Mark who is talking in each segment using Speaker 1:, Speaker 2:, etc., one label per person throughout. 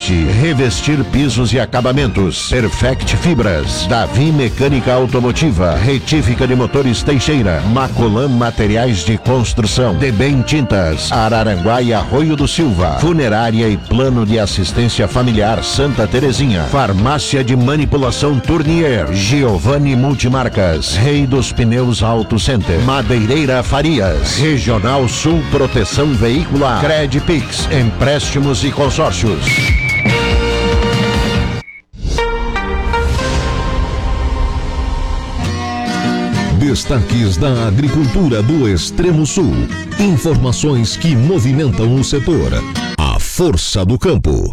Speaker 1: Perfect, revestir pisos e acabamentos. Perfect Fibras, Davi Mecânica Automotiva, Retífica de Motores Teixeira, Macolan Materiais de Construção, Debem Tintas, Araranguá e Arroio do Silva, Funerária e Plano de Assistência Familiar Santa Terezinha, Farmácia de Manipulação Tournier, Giovanni Multimarcas, Rei dos Pneus Auto Center, Madeireira Farias, Regional Sul Proteção Veicular, Credpix, Empréstimos e Consórcios.
Speaker 2: Destaques da agricultura do Extremo Sul. Informações que movimentam o setor. A Força do Campo.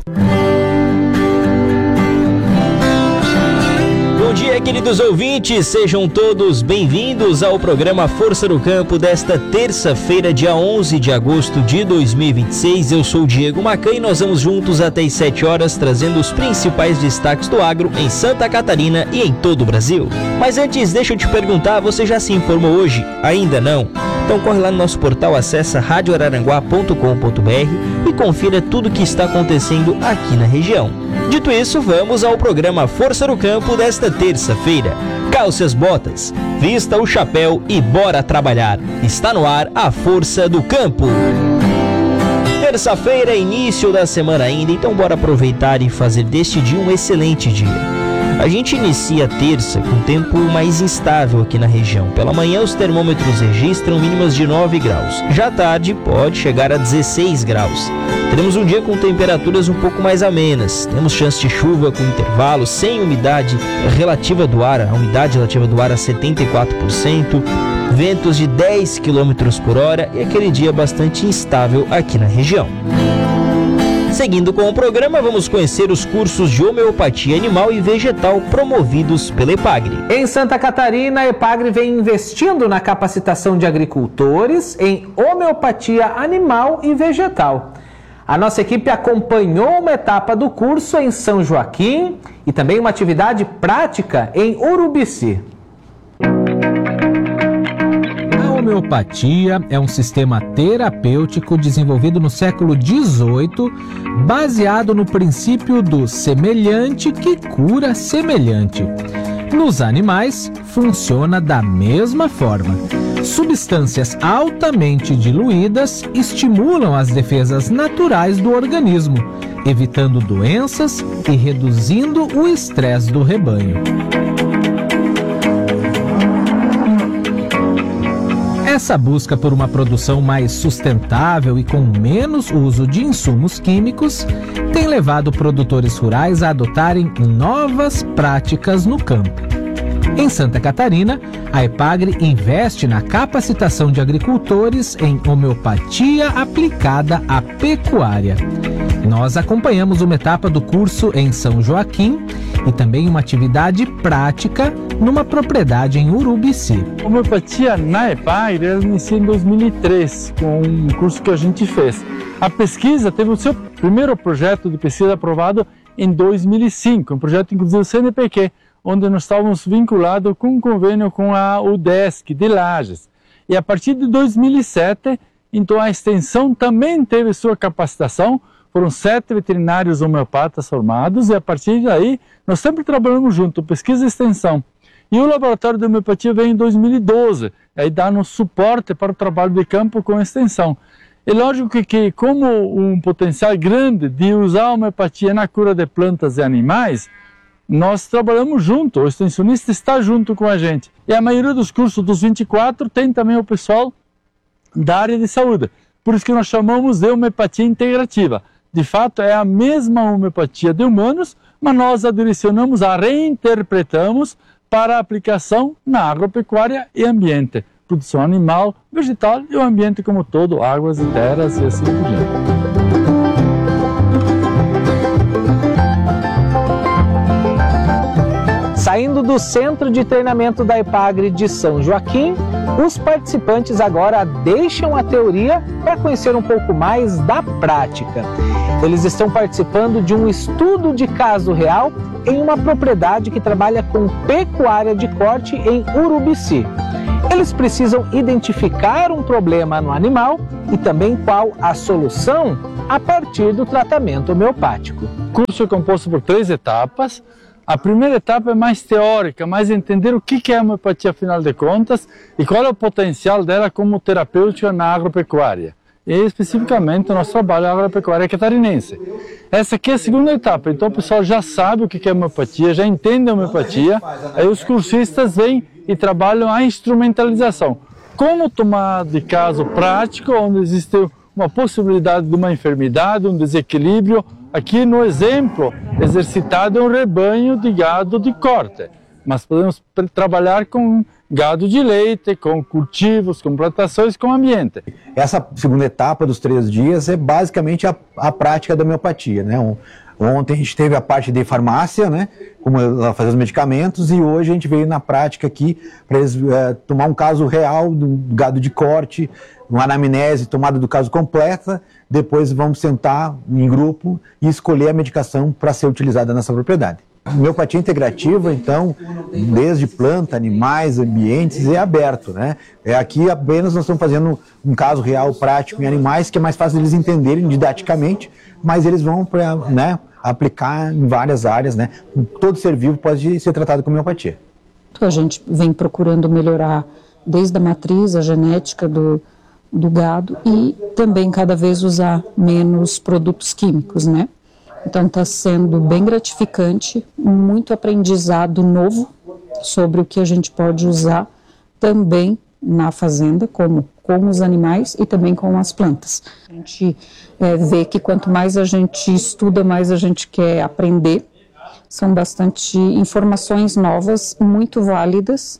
Speaker 3: Bom dia, queridos ouvintes, sejam todos bem-vindos ao programa Força do Campo desta terça-feira, dia 11 de agosto de 2026. Eu sou o Diego Macan e nós vamos juntos até às 7 horas trazendo os principais destaques do agro em Santa Catarina e em todo o Brasil. Mas antes, deixa eu te perguntar, você já se informou hoje? Ainda não? Então corre lá no nosso portal, acessa radioararanguá.com.br e confira tudo o que está acontecendo aqui na região. Dito isso, vamos ao programa Força do Campo desta terça-feira. Calce as botas, vista o chapéu e bora trabalhar. Está no ar a Força do Campo. Terça-feira é início da semana ainda, então bora aproveitar e fazer deste dia um excelente dia. A gente inicia a terça com tempo mais instável aqui na região. Pela manhã os termômetros registram mínimas de 9 graus. Já à tarde pode chegar a 16 graus. Teremos um dia com temperaturas um pouco mais amenas. Temos chance de chuva com intervalo, sem umidade relativa do ar. A umidade relativa do ar a 74%. Ventos de 10 km por hora e aquele dia bastante instável aqui na região. Seguindo com o programa, vamos conhecer os cursos de homeopatia animal e vegetal promovidos pela EPAGRE.
Speaker 4: Em Santa Catarina, a EPAGRE vem investindo na capacitação de agricultores em homeopatia animal e vegetal. A nossa equipe acompanhou uma etapa do curso em São Joaquim e também uma atividade prática em Urubici. A homeopatia é um sistema terapêutico desenvolvido no século XVIII, baseado no princípio do semelhante que cura semelhante. Nos animais, funciona da mesma forma. Substâncias altamente diluídas estimulam as defesas naturais do organismo, evitando doenças e reduzindo o estresse do rebanho. Essa busca por uma produção mais sustentável e com menos uso de insumos químicos tem levado produtores rurais a adotarem novas práticas no campo. Em Santa Catarina, a EPAGRE investe na capacitação de agricultores em homeopatia aplicada à pecuária. Nós acompanhamos uma etapa do curso em São Joaquim e também uma atividade prática numa propriedade em Urubici.
Speaker 5: A homeopatia na EPAGRE ela iniciou em 2003, com um curso que a gente fez. A pesquisa teve o seu primeiro projeto de pesquisa aprovado em 2005, um projeto inclusive do CNPq, onde nós estávamos vinculados com um convênio com a UDESC de Lages. E a partir de 2007, então a extensão também teve sua capacitação, foram 7 veterinários homeopatas formados e a partir daí nós sempre trabalhamos junto, pesquisa e extensão. E o laboratório de homeopatia veio em 2012, aí dá-nos suporte para o trabalho de campo com extensão. É lógico que como um potencial grande de usar a homeopatia na cura de plantas e animais, nós trabalhamos junto, o extensionista está junto com a gente. E a maioria dos cursos dos 24 tem também o pessoal da área de saúde. Por isso que nós chamamos de homeopatia integrativa. De fato, é a mesma homeopatia de humanos, mas nós a direcionamos, a reinterpretamos para aplicação na agropecuária e ambiente. Produção animal, vegetal e o ambiente como todo, águas e terras e assim por diante.
Speaker 4: Saindo do centro de treinamento da EPAGRE de São Joaquim, os participantes agora deixam a teoria para conhecer um pouco mais da prática. Eles estão participando de um estudo de caso real em uma propriedade que trabalha com pecuária de corte em Urubici. Eles precisam identificar um problema no animal e também qual a solução a partir do tratamento homeopático.
Speaker 5: O curso é composto por 3 etapas. A primeira etapa é mais teórica, mais entender o que é a homeopatia, afinal de contas, e qual é o potencial dela como terapêutica na agropecuária. E especificamente o nosso trabalho na agropecuária catarinense. Essa aqui é a segunda etapa, então o pessoal já sabe o que é homeopatia, já entende a homeopatia, aí os cursistas vêm e trabalham a instrumentalização. Como tomar de caso prático, onde existe uma possibilidade de uma enfermidade, um desequilíbrio. Aqui no exemplo exercitado é um rebanho de gado de corte, mas podemos trabalhar com gado de leite, com cultivos, com plantações, com ambiente.
Speaker 6: Essa segunda etapa dos 3 dias é basicamente a prática da homeopatia, né? Ontem a gente teve a parte de farmácia, né? Como ela faz os medicamentos, e hoje a gente veio na prática aqui para eles tomar um caso real do gado de corte, uma anamnese, tomada do caso completa, depois vamos sentar em grupo e escolher a medicação para ser utilizada nessa propriedade. A homeopatia integrativa, então, desde planta, animais, ambientes, é aberto, né? Aqui apenas nós estamos fazendo um caso real, prático em animais, que é mais fácil eles entenderem didaticamente, mas eles vão aplicar em várias áreas, né? Todo ser vivo pode ser tratado com homeopatia.
Speaker 7: A gente vem procurando melhorar desde a matriz, a genética do gado e também cada vez usar menos produtos químicos, né? Então está sendo bem gratificante, muito aprendizado novo sobre o que a gente pode usar também na fazenda, como com os animais e também com as plantas. A gente vê que quanto mais a gente estuda, mais a gente quer aprender. São bastante informações novas, muito válidas,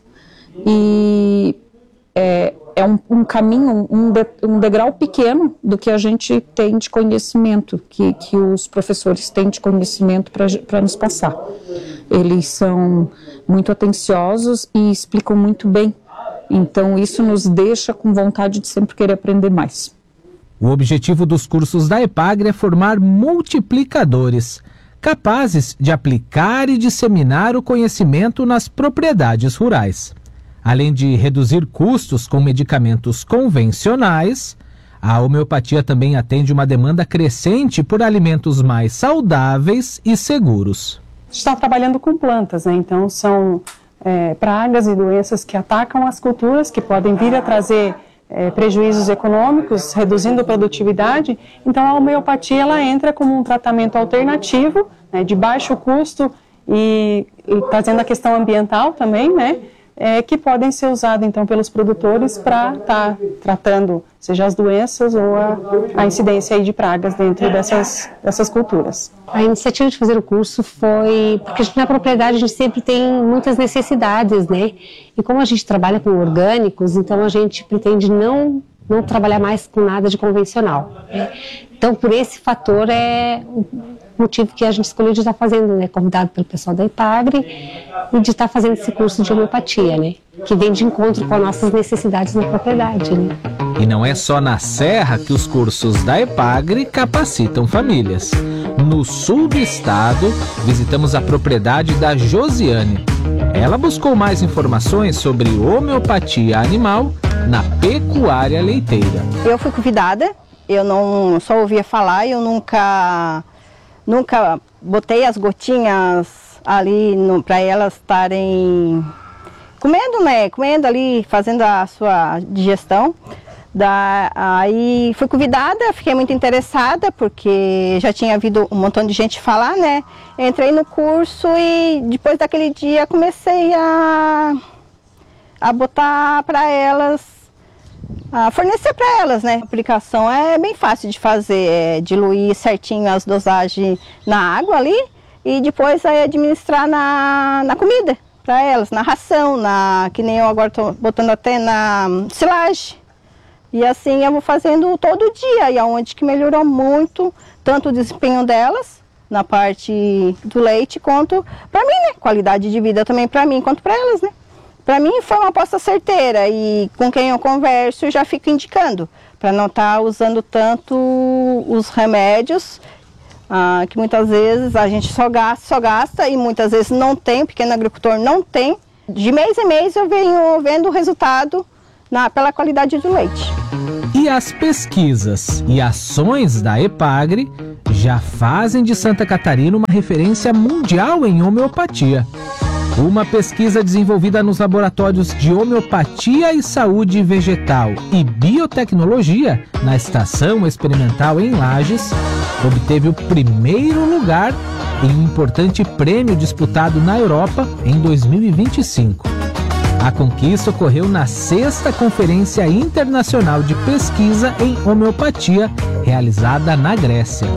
Speaker 7: e é um caminho, um degrau pequeno do que a gente tem de conhecimento, que os professores têm de conhecimento para nos passar. Eles são muito atenciosos e explicam muito bem. Então isso nos deixa com vontade de sempre querer aprender mais.
Speaker 4: O objetivo dos cursos da EPAGRE é formar multiplicadores, capazes de aplicar e disseminar o conhecimento nas propriedades rurais. Além de reduzir custos com medicamentos convencionais, a homeopatia também atende uma demanda crescente por alimentos mais saudáveis e seguros.
Speaker 8: A gente está trabalhando com plantas, né? Então são pragas e doenças que atacam as culturas, que podem vir a trazer prejuízos econômicos, reduzindo a produtividade. Então a homeopatia ela entra como um tratamento alternativo, né, de baixo custo e trazendo a questão ambiental também, né? Que podem ser usados então pelos produtores para estar tratando seja as doenças ou a incidência aí de pragas dentro dessas culturas.
Speaker 9: A iniciativa de fazer o curso foi porque na propriedade a gente sempre tem muitas necessidades, né? E como a gente trabalha com orgânicos, então a gente pretende não trabalhar mais com nada de convencional, né? Então por esse fator é motivo que a gente escolheu de estar fazendo, né, convidado pelo pessoal da EPAGRE, e de estar fazendo esse curso de homeopatia, né, que vem de encontro com as nossas necessidades na propriedade, né.
Speaker 4: E não é só na Serra que os cursos da EPAGRE capacitam famílias. No sul do estado, visitamos a propriedade da Josiane. Ela buscou mais informações sobre homeopatia animal na pecuária leiteira.
Speaker 10: Eu fui convidada, eu não só ouvia falar, eu nunca botei as gotinhas ali para elas estarem comendo, né? Comendo ali, fazendo a sua digestão. Aí fui convidada, fiquei muito interessada, porque já tinha ouvido um montão de gente falar, né? Entrei no curso e depois daquele dia comecei a botar para elas, a fornecer para elas, né? A aplicação é bem fácil de fazer, diluir certinho as dosagens na água ali e depois administrar na comida para elas, na ração, que nem eu agora estou botando até na silagem. E assim eu vou fazendo todo dia, e aonde que melhorou muito, tanto o desempenho delas, na parte do leite, quanto para mim, né? Qualidade de vida também para mim, quanto para elas, né? Para mim foi uma aposta certeira, e com quem eu converso eu já fico indicando, para não estar usando tanto os remédios, que muitas vezes a gente só gasta e muitas vezes não tem, o pequeno agricultor não tem. De mês em mês eu venho vendo o resultado pela qualidade do leite.
Speaker 4: E E as pesquisas e ações da EPAGRE já fazem de Santa Catarina uma referência mundial em homeopatia. Uma pesquisa desenvolvida nos laboratórios de homeopatia e saúde vegetal e biotecnologia na Estação Experimental em Lages obteve o primeiro lugar em um importante prêmio disputado na Europa em 2025. A conquista ocorreu na 6ª Conferência Internacional de Pesquisa em Homeopatia, realizada na Grécia.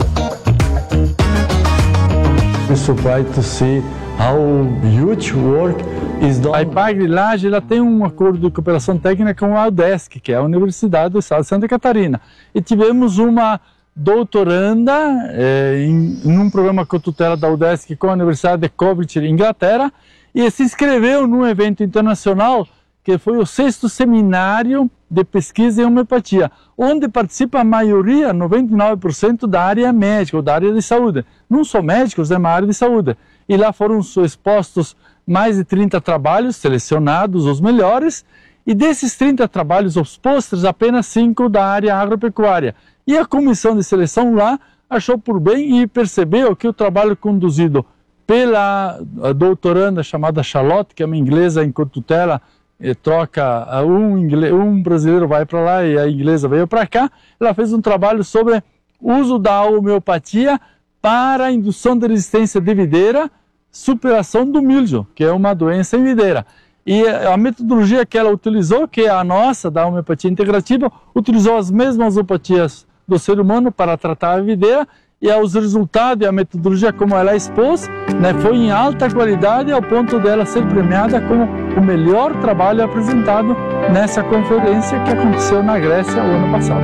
Speaker 5: A EPAGRE Lages ela tem um acordo de cooperação técnica com a UDESC, que é a Universidade do Estado de Santa Catarina. E tivemos uma doutoranda em um programa com tutela da UDESC com a Universidade de Coventry, Inglaterra, e se inscreveu num evento internacional que foi o 6º Seminário de Pesquisa em Homeopatia, onde participa a maioria, 99% da área médica, ou da área de saúde. Não só médicos, é uma área de saúde. E lá foram expostos mais de 30 trabalhos, selecionados os melhores, e desses 30 trabalhos expostos, apenas 5 da área agropecuária. E a comissão de seleção lá achou por bem e percebeu que o trabalho conduzido pela doutoranda chamada Charlotte, que é uma inglesa em tutela, troca, um brasileiro vai para lá e a inglesa veio para cá, ela fez um trabalho sobre o uso da homeopatia para a indução de resistência de videira, superação do milho, que é uma doença em videira. E a metodologia que ela utilizou, que é a nossa, da homeopatia integrativa, utilizou as mesmas homeopatias do ser humano para tratar a videira, e os resultados e a metodologia como ela expôs, né, foi em alta qualidade ao ponto dela ser premiada como o melhor trabalho apresentado nessa conferência que aconteceu na Grécia o ano passado.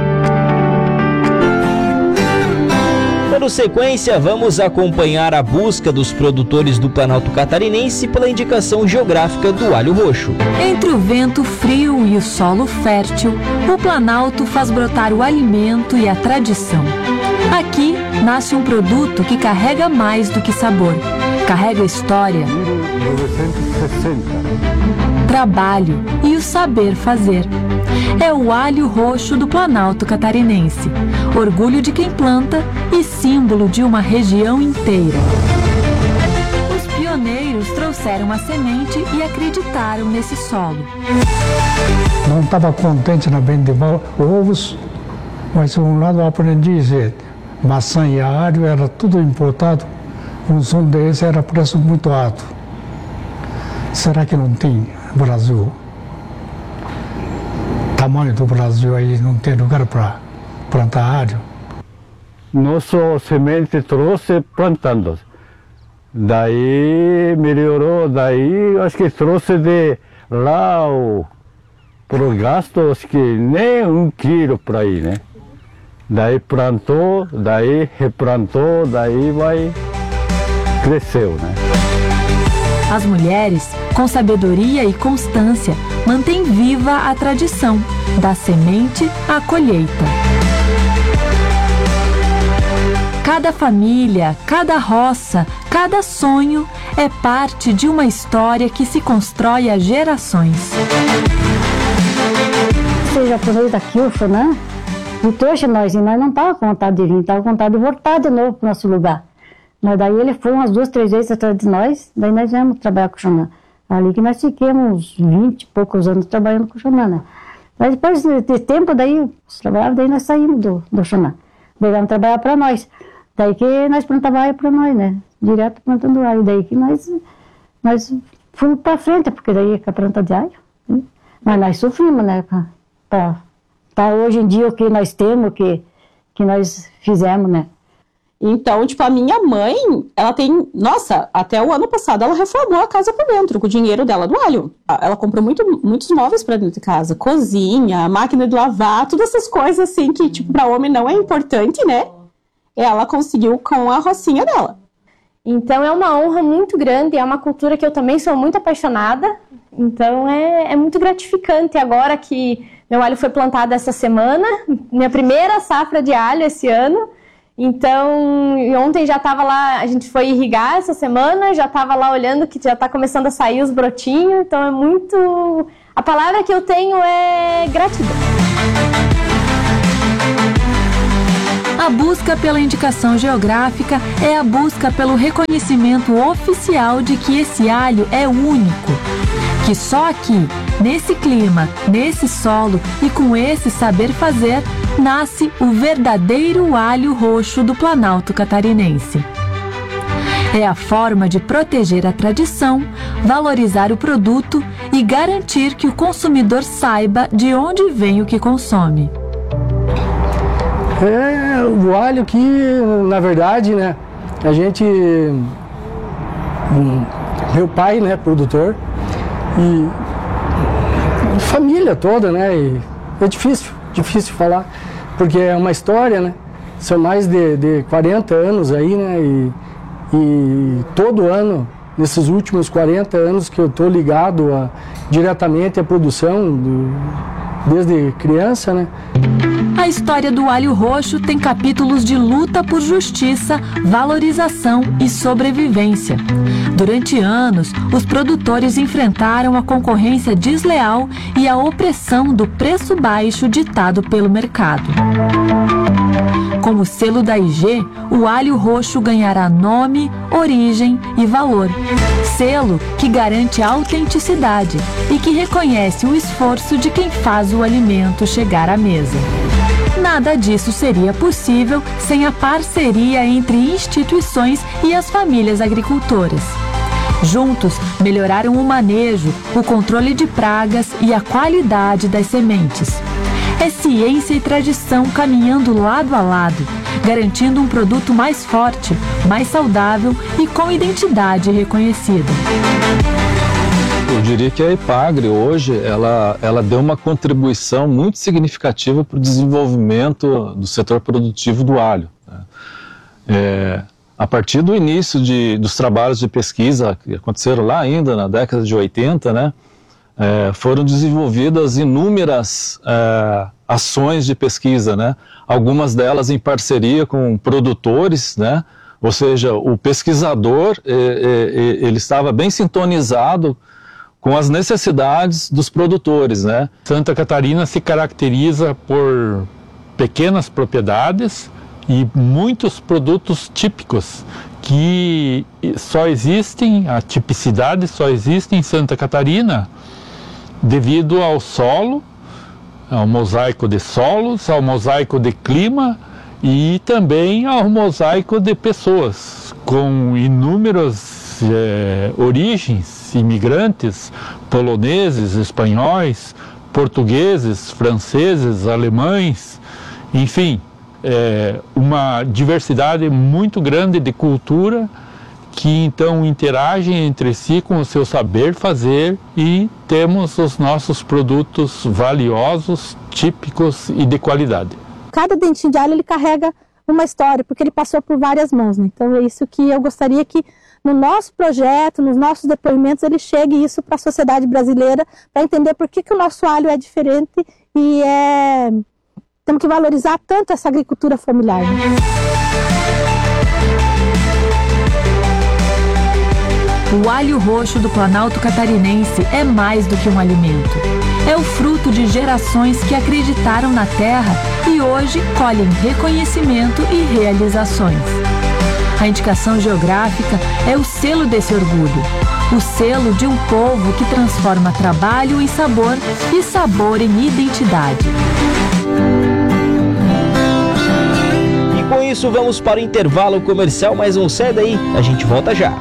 Speaker 3: Dando sequência, vamos acompanhar a busca dos produtores do Planalto Catarinense pela indicação geográfica do alho roxo.
Speaker 11: Entre o vento frio e o solo fértil, o Planalto faz brotar o alimento e a tradição. Aqui nasce um produto que carrega mais do que sabor. Carrega história,
Speaker 12: 1960.
Speaker 11: Trabalho e o saber fazer. É o alho roxo do Planalto Catarinense. Orgulho de quem planta e símbolo de uma região inteira. Os pioneiros trouxeram a semente e acreditaram nesse solo.
Speaker 12: Não estava contente na venda de ovos, mas por um lado eu aprendi a dizer, maçã e alho era tudo importado, um som desse era preço muito alto. Será que não tem Brasil? Tamanho do Brasil aí não tem lugar para plantar alho. Nosso semente trouxe plantando. Daí melhorou, daí acho que trouxe de lá pro gasto, acho que nem 1 quilo por aí, né? Daí plantou, daí replantou, daí cresceu, né?
Speaker 11: As mulheres, com sabedoria e constância, mantêm viva a tradição, da semente à colheita. Cada família, cada roça, cada sonho é parte de uma história que se constrói há gerações.
Speaker 13: Você já provou daqui, o Xanã? E trouxe nós, e nós não estávamos com vontade de vir, estávamos com vontade de voltar de novo para o nosso lugar. Mas daí ele foi umas 2, 3 vezes atrás de nós, daí nós viemos trabalhar com o Xanã. Ali que nós ficamos 20 e poucos anos trabalhando com o Xanã, né? Mas depois de tempo, daí nós saímos do Xanã. Daí vamos trabalhar para nós. Daí que nós plantávamos alho para nós, né? Direto plantando alho. Daí que nós fomos para frente, porque daí com a planta de alho. Né? Mas nós sofrimos, né? Para hoje em dia o que nós temos, que nós fizemos, né?
Speaker 14: Então, tipo, a minha mãe, ela tem... Nossa, até o ano passado ela reformou a casa por dentro, com o dinheiro dela do alho. Ela comprou muitos móveis pra dentro de casa. Cozinha, máquina de lavar, todas essas coisas, assim, que, tipo, pra homem não é importante, né? Ela conseguiu com a rocinha dela.
Speaker 15: Então, é uma honra muito grande, é uma cultura que eu também sou muito apaixonada. Então, é muito gratificante agora que meu alho foi plantado essa semana, minha primeira safra de alho esse ano. Então, ontem já estava lá, a gente foi irrigar essa semana, já estava lá olhando que já está começando a sair os brotinhos, então é muito... A palavra que eu tenho é gratidão.
Speaker 11: A busca pela indicação geográfica é a busca pelo reconhecimento oficial de que esse alho é único. Que só aqui, nesse clima, nesse solo e com esse saber fazer, nasce o verdadeiro alho roxo do Planalto Catarinense. É a forma de proteger a tradição, valorizar o produto e garantir que o consumidor saiba de onde vem o que consome.
Speaker 16: É o alho que, na verdade, né, a gente... Meu pai, né, produtor, e família toda, né, e é difícil falar, porque é uma história, né, são mais de 40 anos aí, né, e todo ano, nesses últimos 40 anos que eu estou ligado diretamente à produção, desde criança, né.
Speaker 11: A história do alho roxo tem capítulos de luta por justiça, valorização e sobrevivência. Durante anos, os produtores enfrentaram a concorrência desleal e a opressão do preço baixo ditado pelo mercado. Com o selo da IG, o alho roxo ganhará nome, origem e valor. Selo que garante a autenticidade e que reconhece o esforço de quem faz o alimento chegar à mesa. Nada disso seria possível sem a parceria entre instituições e as famílias agricultoras. Juntos, melhoraram o manejo, o controle de pragas e a qualidade das sementes. É ciência e tradição caminhando lado a lado, garantindo um produto mais forte, mais saudável e com identidade reconhecida.
Speaker 17: Eu diria que a Epagre hoje, ela deu uma contribuição muito significativa para o desenvolvimento do setor produtivo do alho. A partir do início dos trabalhos de pesquisa que aconteceram lá ainda na década de 80, né, foram desenvolvidas inúmeras ações de pesquisa, né, algumas delas em parceria com produtores, né, ou seja, o pesquisador ele estava bem sintonizado com as necessidades dos produtores, né?
Speaker 5: Santa Catarina se caracteriza por pequenas propriedades e muitos produtos típicos que só existem, a tipicidade só existe em Santa Catarina devido ao solo, ao mosaico de solos, ao mosaico de clima e também ao mosaico de pessoas com inúmeras origens, imigrantes, poloneses, espanhóis, portugueses, franceses, alemães, enfim, uma diversidade muito grande de cultura que então interagem entre si com o seu saber fazer e temos os nossos produtos valiosos, típicos e de qualidade.
Speaker 18: Cada dentinho de alho ele carrega uma história, porque ele passou por várias mãos, né? Então é isso que eu gostaria que no nosso projeto, nos nossos depoimentos, ele chegue isso para a sociedade brasileira, para entender por que o nosso alho é diferente e temos que valorizar tanto essa agricultura familiar. Né?
Speaker 11: O alho roxo do Planalto Catarinense é mais do que um alimento. É o fruto de gerações que acreditaram na terra e hoje colhem reconhecimento e realizações. A indicação geográfica é o selo desse orgulho, o selo de um povo que transforma trabalho em sabor e sabor em identidade.
Speaker 3: E com isso vamos para o intervalo comercial, mas não sai daí, a gente volta já.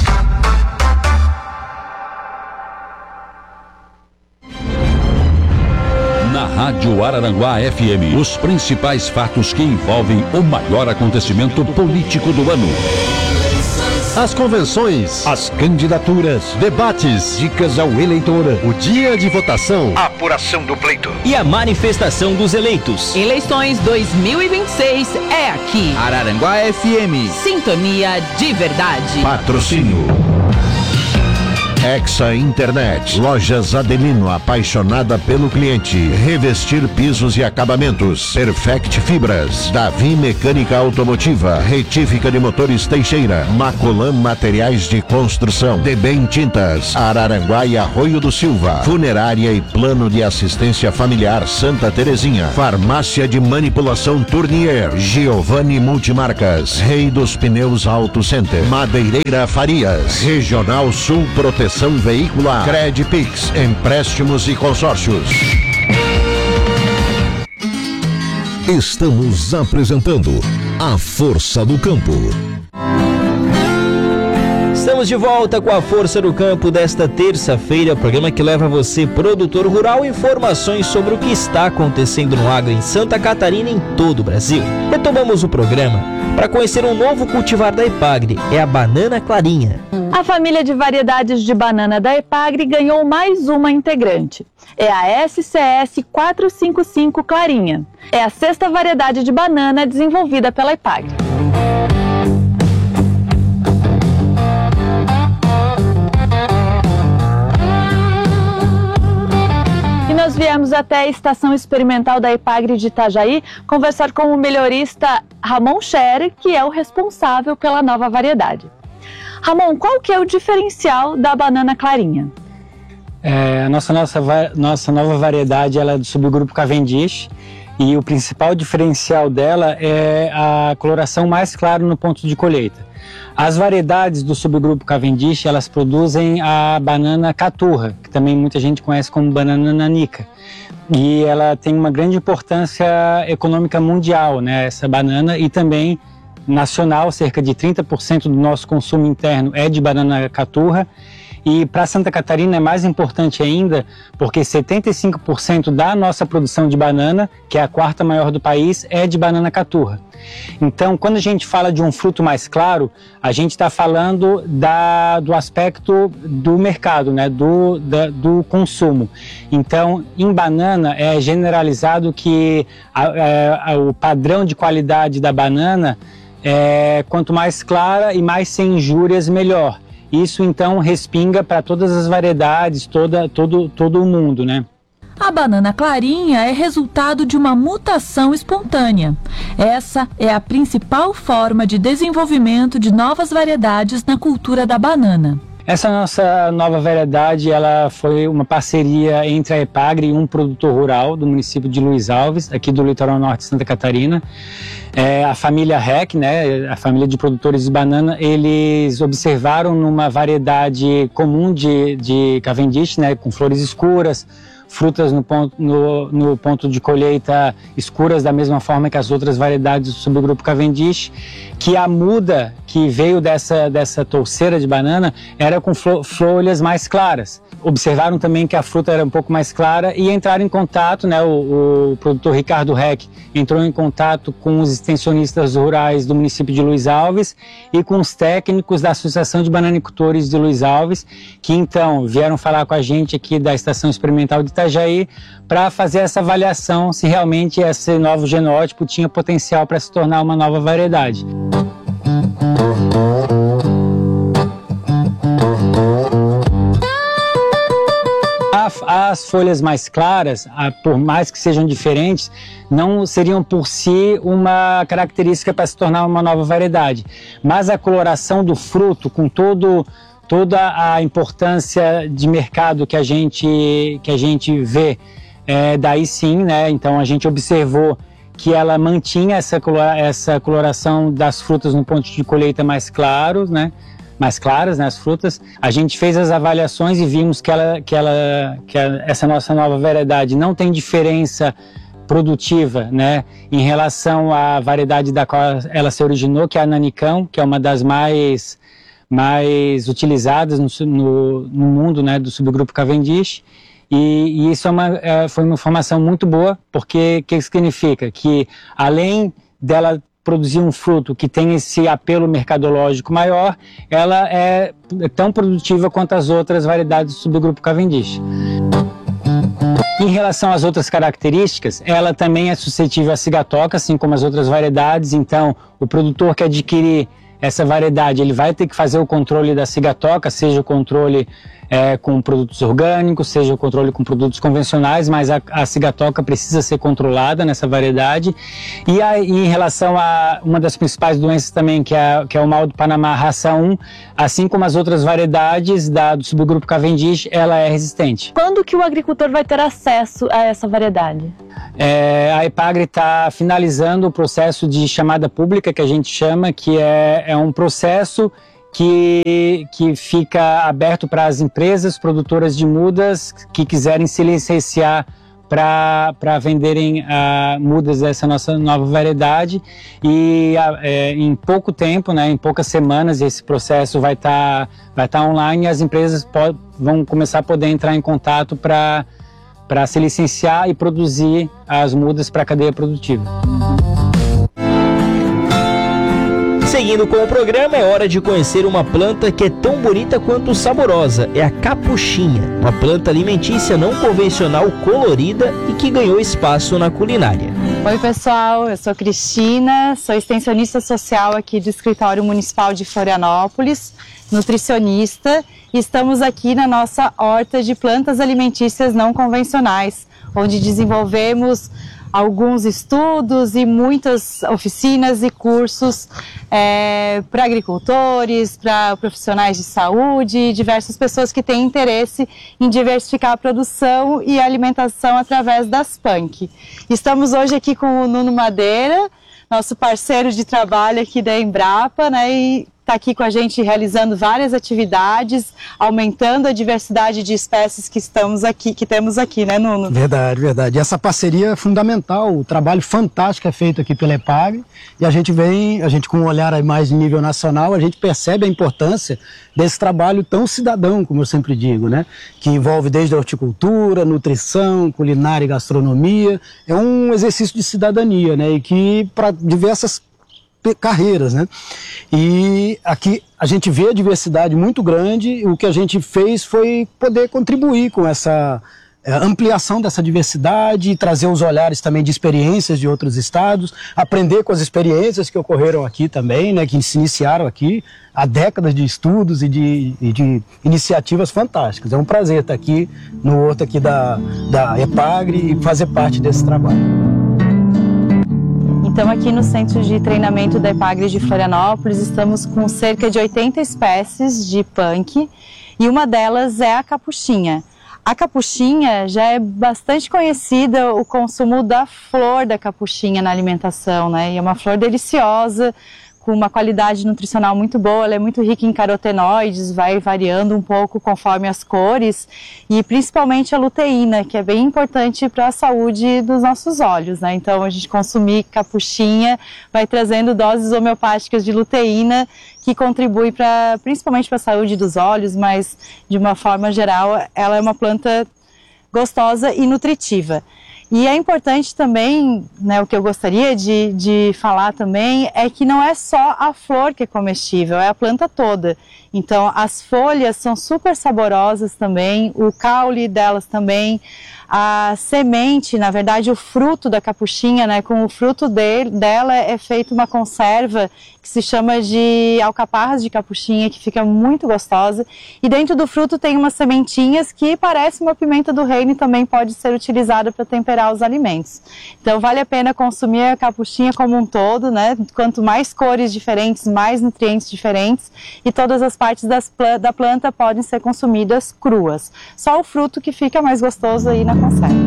Speaker 2: Rádio Araranguá FM, os principais fatos que envolvem o maior acontecimento político do ano.
Speaker 1: As convenções, as candidaturas, debates, dicas ao eleitor, o dia de votação, a apuração do pleito
Speaker 3: e a manifestação dos eleitos.
Speaker 19: Eleições 2026 é aqui.
Speaker 20: Araranguá FM.
Speaker 19: Sintonia de verdade.
Speaker 1: Patrocínio Hexa Internet. Lojas Adelino, apaixonada pelo cliente. Revestir pisos e acabamentos. Perfect Fibras. Davi Mecânica Automotiva. Retífica de motores Teixeira. Macolan Materiais de Construção. Debem Tintas. Araranguá e Arroio do Silva. Funerária e Plano de Assistência Familiar Santa Terezinha. Farmácia de Manipulação Tournier. Giovanni Multimarcas. Rei dos Pneus Auto Center. Madeireira Farias. Regional Sul Proteção Veicular. Credpix. Empréstimos e consórcios.
Speaker 2: Estamos apresentando A Força do Campo.
Speaker 3: Estamos de volta com a Força do Campo desta terça-feira, programa que leva a você, produtor rural, informações sobre o que está acontecendo no agro em Santa Catarina e em todo o Brasil. Retomamos o programa para conhecer um novo cultivar da Epagre, é a banana clarinha.
Speaker 11: A família de variedades de banana da Epagre ganhou mais uma integrante. É a SCS 455 Clarinha. É a 6ª variedade de banana desenvolvida pela Epagre. Nós viemos até a estação experimental da Epagre de Itajaí conversar com o melhorista Ramon Scherer, que é o responsável pela nova variedade. Ramon, qual que é o diferencial da banana clarinha?
Speaker 20: A nossa nova variedade ela é do subgrupo Cavendish e o principal diferencial dela é a coloração mais clara no ponto de colheita. As variedades do subgrupo Cavendish, elas produzem a banana caturra, que também muita gente conhece como banana nanica. E ela tem uma grande importância econômica mundial, né, essa banana, e também nacional, cerca de 30% do nosso consumo interno é de banana caturra. E para Santa Catarina é mais importante ainda, porque 75% da nossa produção de banana, que é a 4ª maior do país, é de banana caturra. Então, quando a gente fala de um fruto mais claro, a gente está falando do aspecto do mercado, né? do consumo. Então, em banana é generalizado que o padrão de qualidade da banana é quanto mais clara e mais sem injúrias, melhor. Isso então respinga para todas as variedades, todo o mundo, né?
Speaker 11: A banana clarinha é resultado de uma mutação espontânea. Essa é a principal forma de desenvolvimento de novas variedades na cultura da banana.
Speaker 20: Essa nossa nova variedade, ela foi uma parceria entre a Epagre e um produtor rural do município de Luiz Alves, aqui do litoral norte de Santa Catarina. A família REC, né, a família de produtores de banana, eles observaram numa variedade comum de Cavendish, né, com flores escuras, frutas no ponto de colheita escuras da mesma forma que as outras variedades do subgrupo Cavendish, que a muda que veio dessa touceira de banana era com folhas mais claras. Observaram também que a fruta era um pouco mais clara e entraram em contato, né, o produtor Ricardo Reck entrou em contato com os extensionistas rurais do município de Luiz Alves e com os técnicos da Associação de Bananicultores de Luiz Alves, que então vieram falar com a gente aqui da Estação Experimental de Itajaí para fazer essa avaliação se realmente esse novo genótipo tinha potencial para se tornar uma nova variedade. As folhas mais claras, por mais que sejam diferentes, não seriam por si uma característica para se tornar uma nova variedade. Mas a coloração do fruto, com toda a importância de mercado que a gente vê, daí sim, né? Então a gente observou que ela mantinha essa coloração das frutas no ponto de colheita mais claros, né? Mais claras, né, as frutas. A gente fez as avaliações e vimos que essa nossa nova variedade não tem diferença produtiva, né, em relação à variedade da qual ela se originou, que é a Nanicão, que é uma das mais utilizadas no mundo, né, do subgrupo Cavendish. E isso foi uma informação muito boa, porque o que significa? Que além dela produzir um fruto que tem esse apelo mercadológico maior, ela é tão produtiva quanto as outras variedades do subgrupo Cavendish. Em relação às outras características, ela também é suscetível à cigatoca, assim como as outras variedades. Então, o produtor que adquirir essa variedade, ele vai ter que fazer o controle da cigatoca, seja o controle com produtos orgânicos, seja o controle com produtos convencionais, mas a cigatoca precisa ser controlada nessa variedade. E em relação a uma das principais doenças também, que é o mal do Panamá raça 1, assim como as outras variedades do subgrupo Cavendish, ela é resistente.
Speaker 21: Quando que o agricultor vai ter acesso a essa variedade?
Speaker 20: A EPAGRE está finalizando o processo de chamada pública, que a gente chama, que é um processo que fica aberto para as empresas produtoras de mudas que quiserem se licenciar para venderem mudas dessa nossa nova variedade. E em pouco tempo, né, em poucas semanas, esse processo vai tá online e as empresas vão começar a poder entrar em contato para se licenciar e produzir as mudas para a cadeia produtiva.
Speaker 3: Seguindo com o programa, é hora de conhecer uma planta que é tão bonita quanto saborosa. É a capuchinha, uma planta alimentícia não convencional colorida e que ganhou espaço na culinária.
Speaker 22: Oi pessoal, eu sou Cristina, sou extensionista social aqui do Escritório Municipal de Florianópolis, nutricionista, e estamos aqui na nossa horta de plantas alimentícias não convencionais, onde desenvolvemos alguns estudos e muitas oficinas e cursos para agricultores, para profissionais de saúde e diversas pessoas que têm interesse em diversificar a produção e a alimentação através das PANC. Estamos hoje aqui com o Nuno Madeira, nosso parceiro de trabalho aqui da Embrapa, né, e está aqui com a gente realizando várias atividades, aumentando a diversidade de espécies que temos aqui, né, Nuno?
Speaker 23: Verdade, verdade. E essa parceria é fundamental, o trabalho fantástico é feito aqui pela EPAGRE, e a gente com um olhar mais de nível nacional, a gente percebe a importância desse trabalho tão cidadão, como eu sempre digo, né? Que envolve desde a horticultura, nutrição, culinária e gastronomia. É um exercício de cidadania, né? E que para diversas carreiras, né? E aqui a gente vê a diversidade muito grande. O que a gente fez foi poder contribuir com essa ampliação dessa diversidade e trazer os olhares também de experiências de outros estados, aprender com as experiências que ocorreram aqui também, né? Que se iniciaram aqui há décadas de estudos e de iniciativas fantásticas. É um prazer estar aqui no horto aqui da EPAGRE e fazer parte desse trabalho.
Speaker 22: Então aqui no Centro de Treinamento da EPAGRE de Florianópolis estamos com cerca de 80 espécies de PANC e uma delas é a capuchinha. A capuchinha já é bastante conhecida o consumo da flor da capuchinha na alimentação, né? E é uma flor deliciosa, com uma qualidade nutricional muito boa, ela é muito rica em carotenoides, vai variando um pouco conforme as cores, e principalmente a luteína, que é bem importante para a saúde dos nossos olhos, né? Então a gente consumir capuchinha vai trazendo doses homeopáticas de luteína, que contribui principalmente para a saúde dos olhos, mas de uma forma geral ela é uma planta gostosa e nutritiva. E é importante também, né, o que eu gostaria de falar também, é que não é só a flor que é comestível, é a planta toda. Então as folhas são super saborosas também, o caule delas também, a semente, na verdade o fruto da capuchinha, né, com o fruto dela é feita uma conserva que se chama de alcaparras de capuchinha, que fica muito gostosa. E dentro do fruto tem umas sementinhas que parecem uma pimenta do reino e também pode ser utilizada para temperar os alimentos. Então vale a pena consumir a capuchinha como um todo, né? Quanto mais cores diferentes, mais nutrientes diferentes, e todas as partes da planta podem ser consumidas cruas. Só o fruto que fica mais gostoso aí na conserva.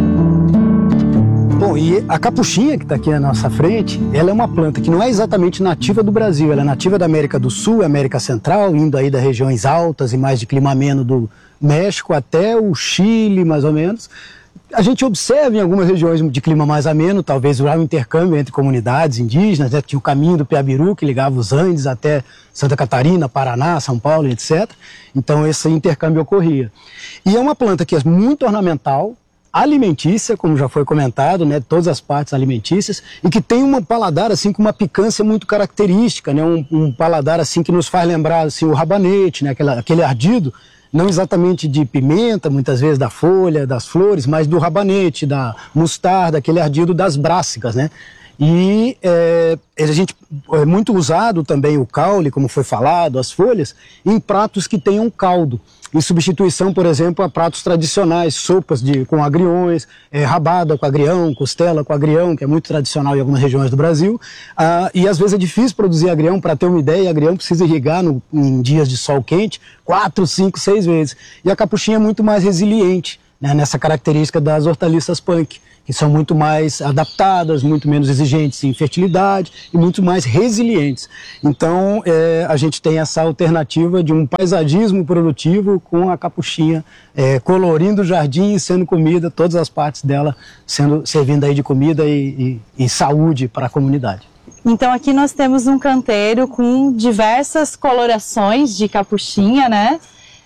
Speaker 23: Bom, e a capuchinha que está aqui na nossa frente, ela é uma planta que não é exatamente nativa do Brasil, ela é nativa da América do Sul, América Central, indo aí das regiões altas e mais de clima ameno do México até o Chile, mais ou menos. A gente observa em algumas regiões de clima mais ameno, talvez o intercâmbio entre comunidades indígenas, né? Tinha o caminho do Piabiru, que ligava os Andes até Santa Catarina, Paraná, São Paulo, etc. Então esse intercâmbio ocorria. E é uma planta que é muito ornamental, alimentícia, como já foi comentado, né, todas as partes alimentícias, e que tem um paladar assim com uma picância muito característica, né, um paladar assim que nos faz lembrar assim o rabanete, né, aquele ardido, não exatamente de pimenta, muitas vezes da folha, das flores, mas do rabanete, da mostarda, aquele ardido das brássicas, né? E a gente é muito usado também o caule, como foi falado, as folhas, em pratos que tenham caldo, em substituição, por exemplo, a pratos tradicionais, sopas com agriões, rabada com agrião, costela com agrião, que é muito tradicional em algumas regiões do Brasil. E às vezes é difícil produzir agrião. Para ter uma ideia, agrião precisa irrigar em dias de sol quente 4, 5, 6 vezes. E a capuchinha é muito mais resiliente, né, nessa característica das hortaliças punk, que são muito mais adaptadas, muito menos exigentes em fertilidade e muito mais resilientes. Então, a gente tem essa alternativa de um paisagismo produtivo com a capuchinha colorindo o jardim e sendo comida, todas as partes dela servindo aí de comida e saúde para a comunidade.
Speaker 22: Então aqui nós temos um canteiro com diversas colorações de capuchinha, né?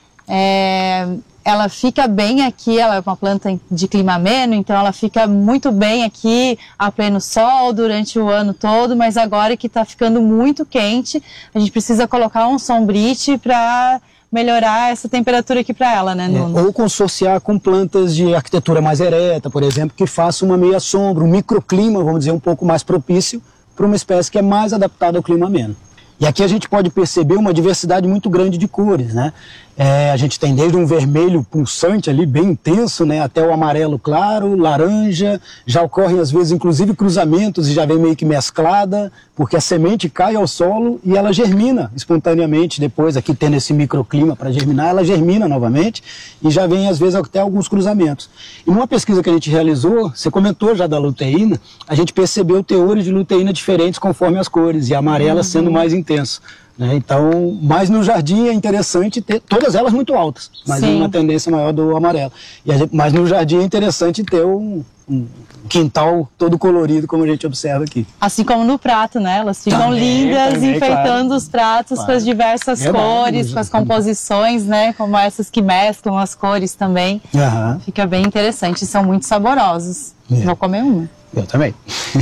Speaker 22: Ela fica bem aqui, ela é uma planta de clima ameno, então ela fica muito bem aqui a pleno sol durante o ano todo, mas agora que está ficando muito quente, a gente precisa colocar um sombrite para melhorar essa temperatura aqui para ela, né?
Speaker 23: Ou consorciar com plantas de arquitetura mais ereta, por exemplo, que faça uma meia sombra, um microclima, vamos dizer, um pouco mais propício para uma espécie que é mais adaptada ao clima ameno. E aqui a gente pode perceber uma diversidade muito grande de cores, né? A gente tem desde um vermelho pulsante ali, bem intenso, né, até o amarelo claro, laranja, já ocorrem às vezes inclusive cruzamentos e já vem meio que mesclada, porque a semente cai ao solo e ela germina espontaneamente depois, aqui tendo esse microclima para germinar, ela germina novamente e já vem às vezes até alguns cruzamentos. E numa pesquisa que a gente realizou, você comentou já da luteína, a gente percebeu teores de luteína diferentes conforme as cores, e a amarela sendo mais intenso. Então, mas no jardim é interessante ter, todas elas muito altas, mas uma tendência maior do amarelo. Mas no jardim é interessante ter um quintal todo colorido, como a gente observa aqui.
Speaker 22: Assim como no prato, né? Elas ficam lindas, enfeitando os pratos com as diversas cores, com as composições, né? Como essas que mesclam as cores também. Fica bem interessante, são muito saborosos. Vou comer uma.
Speaker 23: Eu também.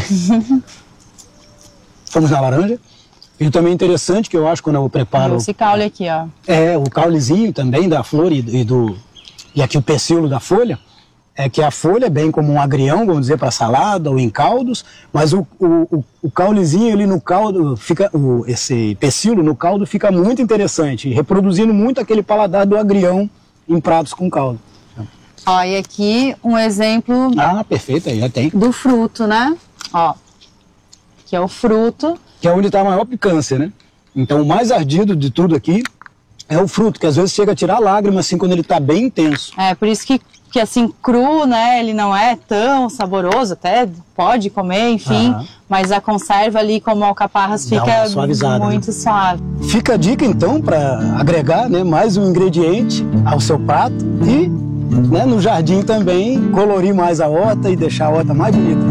Speaker 23: Vamos na laranja? E também interessante que eu acho quando eu preparo...
Speaker 22: Esse caule aqui, ó.
Speaker 23: O caulezinho também da flor e aqui o pecíolo da folha, é que a folha é bem como um agrião, vamos dizer, para salada ou em caldos, mas o caulezinho ali no caldo, esse pecíolo no caldo fica muito interessante, reproduzindo muito aquele paladar do agrião em pratos com caldo.
Speaker 22: Ó, e aqui um exemplo...
Speaker 23: perfeito, aí já tem.
Speaker 22: Do fruto, né? Ó, que é o fruto...
Speaker 23: Que é onde está a maior picância, né? Então o mais ardido de tudo aqui é o fruto, que às vezes chega a tirar lágrimas assim quando ele está bem intenso.
Speaker 22: Por isso que assim, cru, né, ele não é tão saboroso, até pode comer, enfim, mas a conserva ali como alcaparras fica muito suave.
Speaker 23: Fica a dica então para agregar, né, mais um ingrediente ao seu prato e, né, no jardim também colorir mais a horta e deixar a horta mais bonita.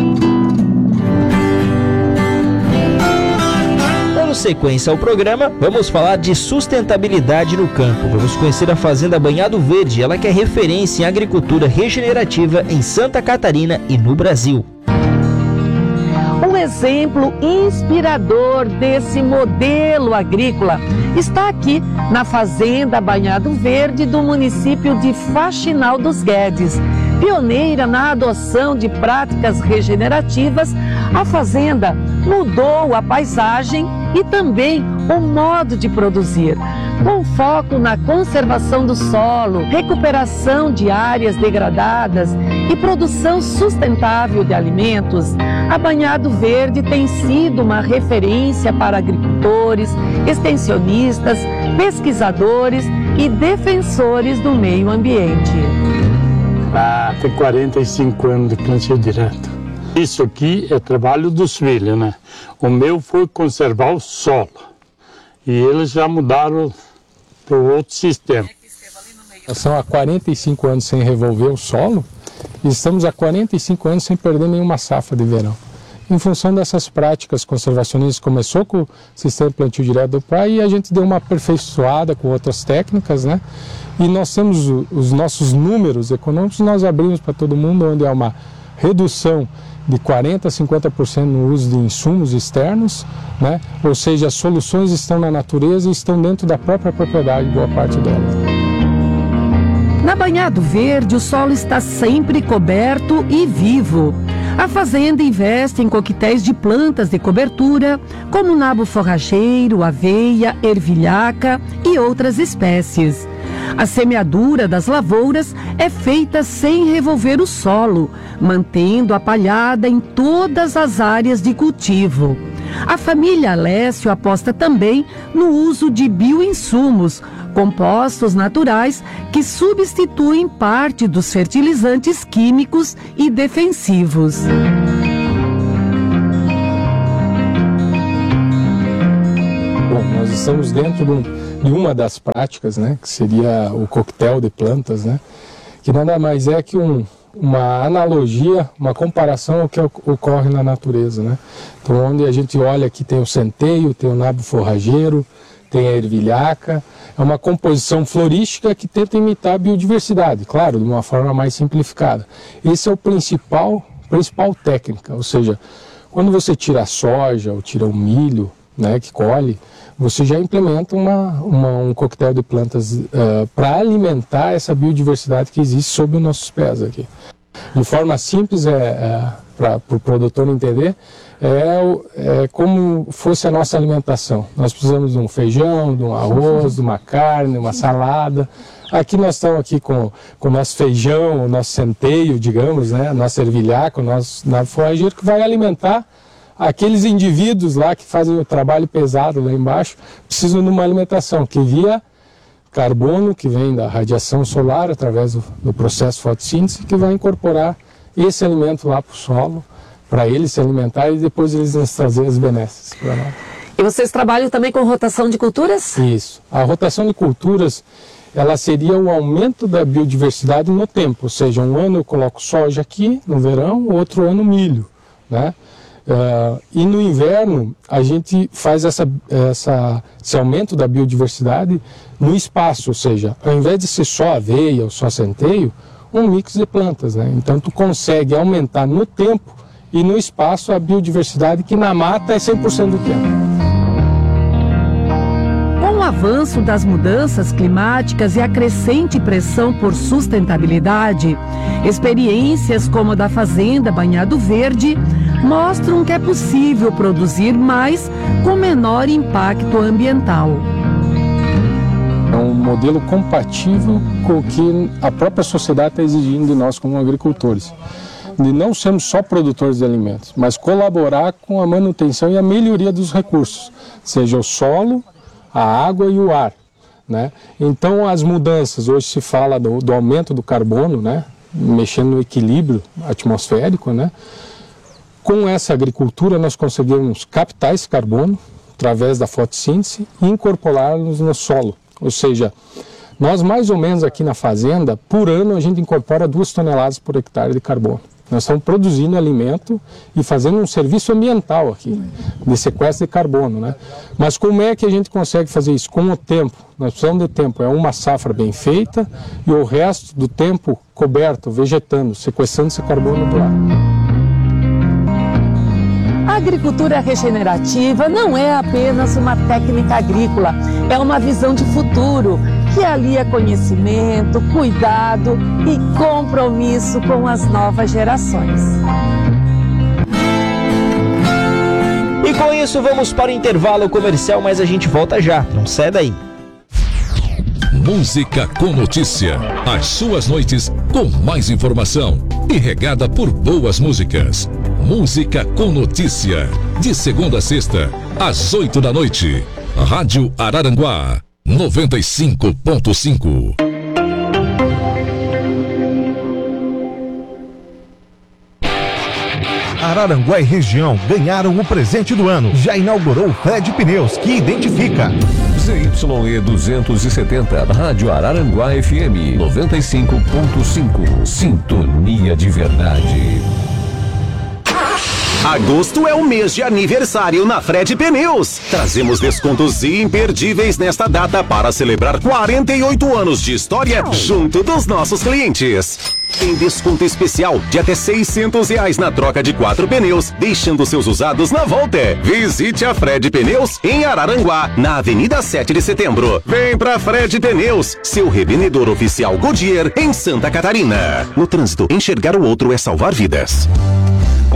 Speaker 3: Dando sequência ao programa, vamos falar de sustentabilidade no campo. Vamos conhecer a Fazenda Banhado Verde, ela que é referência em agricultura regenerativa em Santa Catarina e no Brasil.
Speaker 6: Um exemplo inspirador desse modelo agrícola está aqui na Fazenda Banhado Verde do município de Faxinal dos Guedes. Pioneira na adoção de práticas regenerativas, a fazenda mudou a paisagem e também o modo de produzir, com foco na conservação do solo, recuperação de áreas degradadas e produção sustentável de alimentos. A Banhado Verde tem sido uma referência para agricultores, extensionistas, pesquisadores e defensores do meio ambiente.
Speaker 7: Tem 45 anos de plantio direto. Isso aqui é trabalho dos filhos, né? O meu foi conservar o solo. E eles já mudaram para o outro sistema.
Speaker 8: São há 45 anos sem revolver o solo e estamos há 45 anos sem perder nenhuma safra de verão. Em função dessas práticas conservacionistas, começou com o sistema de plantio direto do pai e a gente deu uma aperfeiçoada com outras técnicas, né? E nós temos os nossos números econômicos, nós abrimos para todo mundo, onde há uma redução de 40% a 50% no uso de insumos externos, né? Ou seja, as soluções estão na natureza e estão dentro da própria propriedade, boa parte delas.
Speaker 6: Na Banhado Verde, o solo está sempre coberto e vivo. A fazenda investe em coquetéis de plantas de cobertura, como nabo forrageiro, aveia, ervilhaca e outras espécies. A semeadura das lavouras é feita sem revolver o solo, mantendo a palhada em todas as áreas de cultivo. A família Alessio aposta também no uso de bioinsumos, compostos naturais que substituem parte dos fertilizantes químicos e defensivos.
Speaker 8: Bom, nós estamos dentro de uma das práticas, né, que seria o coquetel de plantas, né, que nada mais é que uma analogia, uma comparação ao que ocorre na natureza, né? Então, onde a gente olha aqui tem o centeio, tem o nabo forrageiro, tem a ervilhaca, é uma composição florística que tenta imitar a biodiversidade, claro, de uma forma mais simplificada. Esse é o principal técnica, ou seja, quando você tira a soja ou tira o milho, né, que colhe, você já implementa um coquetel de plantas para alimentar essa biodiversidade que existe sob os nossos pés aqui. De forma simples, para o produtor entender, é como fosse a nossa alimentação. Nós precisamos de um feijão, de um arroz, de uma carne, uma salada. Aqui nós estamos aqui com o nosso feijão, o nosso centeio, digamos, né, a nossa ervilhaca, o nosso nabo forrageiro, que vai alimentar aqueles indivíduos lá que fazem o trabalho pesado lá embaixo, precisam de uma alimentação que via carbono, que vem da radiação solar através do processo fotossíntese, que vai incorporar esse alimento lá para o solo, para eles se alimentarem e depois eles nos trazerem as benesses para nós.
Speaker 6: E vocês trabalham também com rotação de culturas?
Speaker 8: Isso. A rotação de culturas, ela seria o aumento da biodiversidade no tempo, ou seja, um ano eu coloco soja aqui no verão, outro ano milho, né? E no inverno a gente faz esse aumento da biodiversidade no espaço, ou seja, ao invés de ser só aveia ou só centeio, um mix de plantas, né? Então tu consegue aumentar no tempo e no espaço a biodiversidade que na mata é 100% do tempo.
Speaker 6: Com o avanço das mudanças climáticas e a crescente pressão por sustentabilidade, experiências como a da Fazenda Banhado Verde mostram que é possível produzir mais com menor impacto ambiental.
Speaker 8: É um modelo compatível com o que a própria sociedade está exigindo de nós como agricultores. De não sermos só produtores de alimentos, mas colaborar com a manutenção e a melhoria dos recursos, seja o solo, a água e o ar, né? Então as mudanças, hoje se fala do aumento do carbono, né? Mexendo no equilíbrio atmosférico, né? Com essa agricultura nós conseguimos captar esse carbono através da fotossíntese e incorporá-los no solo. Ou seja, nós mais ou menos aqui na fazenda, por ano a gente incorpora 2 toneladas por hectare de carbono. Nós estamos produzindo alimento e fazendo um serviço ambiental aqui, de sequestro de carbono, né? Mas como é que a gente consegue fazer isso? Com o tempo. Nós precisamos de tempo. É uma safra bem feita e o resto do tempo coberto, vegetando, sequestrando esse carbono do ar.
Speaker 6: A agricultura regenerativa não é apenas uma técnica agrícola, é uma visão de futuro que alia conhecimento, cuidado e compromisso com as novas gerações.
Speaker 3: E com isso vamos para o intervalo comercial, mas a gente volta já, não sai daí.
Speaker 2: Música com notícia. As suas noites com mais informação e regada por boas músicas. Música com notícia. De segunda a sexta, às 8 da noite. Rádio Araranguá 95.5.
Speaker 4: Araranguá e região ganharam o presente do ano. Já inaugurou o Fred Pneus, que identifica.
Speaker 2: ZYE 270, Rádio Araranguá FM 95.5. Sintonia de verdade.
Speaker 9: Agosto é o mês de aniversário na Fred Pneus. Trazemos descontos imperdíveis nesta data para celebrar 48 anos de história junto dos nossos clientes. Tem desconto especial de até R$600 na troca de 4 pneus, deixando seus usados na volta. Visite a Fred Pneus em Araranguá, na Avenida 7 de Setembro. Vem pra Fred Pneus, seu revendedor oficial Goodyear em Santa Catarina. No trânsito, enxergar o outro é salvar vidas.